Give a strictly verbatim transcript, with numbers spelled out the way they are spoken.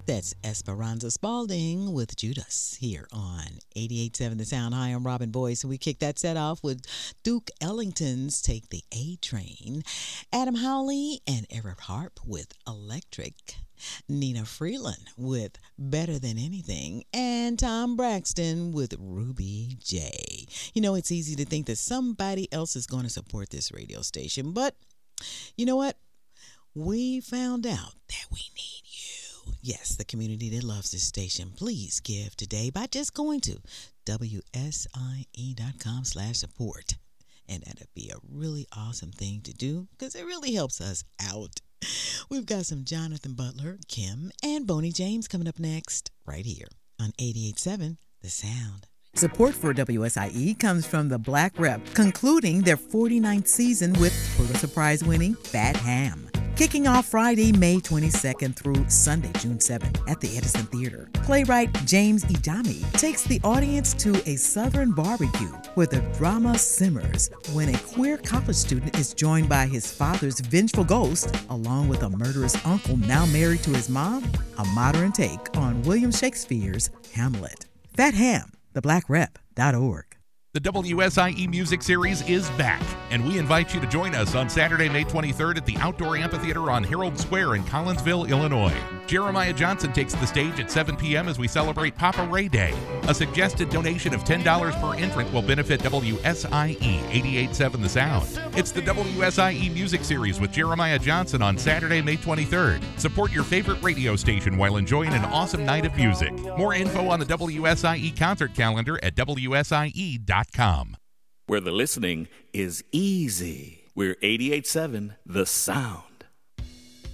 That's Esperanza Spalding with Judas here on eighty-eight point seven The Sound. Hi, I'm Robin Boyce, and we kick that set off with Duke Ellington's Take the A Train, Adam Howley and Eric Harp with Electric, Nina Freeland with Better Than Anything, and Tom Braxton with Ruby J. You know, it's easy to think that somebody else is going to support this radio station, but you know what? We found out that we need yes, the community that loves this station. Please give today by just going to W S I E dot com slash support. And that'd be a really awesome thing to do because it really helps us out. We've got some Jonathan Butler, Kim, and Boney James coming up next right here on eighty-eight point seven The Sound. Support for W S I E comes from the Black Rep, concluding their forty-ninth season with Pulitzer Prize-winning Fat Ham. Kicking off Friday, May twenty-second through Sunday, June seventh at the Edison Theater. Playwright James Idami takes the audience to a Southern barbecue where the drama simmers when a queer college student is joined by his father's vengeful ghost along with a murderous uncle now married to his mom, a modern take on William Shakespeare's Hamlet. Fat Ham, the black rep dot org. The W S I E Music Series is back, and we invite you to join us on Saturday, May twenty-third at the Outdoor Amphitheater on Herald Square in Collinsville, Illinois. Jeremiah Johnson takes the stage at seven p.m. as we celebrate Papa Ray Day. A suggested donation of ten dollars per entrant will benefit W S I E eighty-eight point seven The Sound. It's the W S I E Music Series with Jeremiah Johnson on Saturday, May twenty-third. Support your favorite radio station while enjoying an awesome night of music. More info on the W S I E concert calendar at W S I E dot com. Where the listening is easy. We're eighty-eight point seven The Sound.